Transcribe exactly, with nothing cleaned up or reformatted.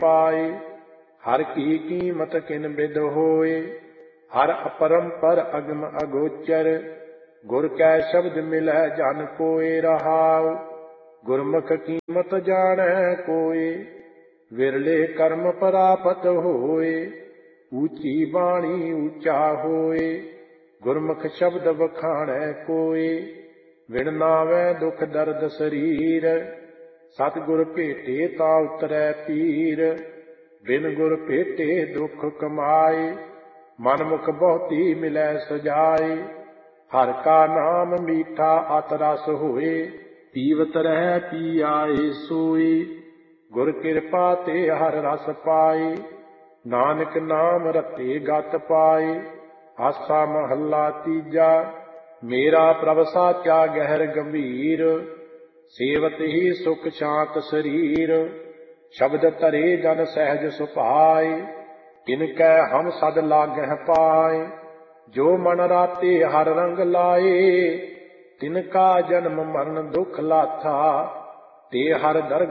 पाए। हर की कीमत किन बिद होए, हर अपरंपर अगम अगोचर। गुर कै शब्द मिलै जन कोय रहाव, गुरमुख कीमत जानै कोय। विरले कर्म परापत होए, ऊंची बाणी ऊंचा होए। गुरमुख शब्द बखाणै कोय, विण नावै दुख दर्द शरीर। सतगुर भेटे ता उतरै पीर, बिन गुर भेटे दुख कमाए। मनमुख बहुती मिलै सजाए, हर का नाम मीठा अत रस होए। पीवत रह पी आए सोए, गुर कृपा ते हर रस पाए। नानक नाम रते गत पाए, आसा महला तीजा। मेरा प्रभ साचा गहर गंभीर, सेवत ही सुख शांत शरीर। शब्द तरे जन सहज सुभाए, तिनकै हम सद लागह पाए। जो मन राते हर रंग लाए, तिनका जन्म मरण दुख लाथा। ते हर दरगह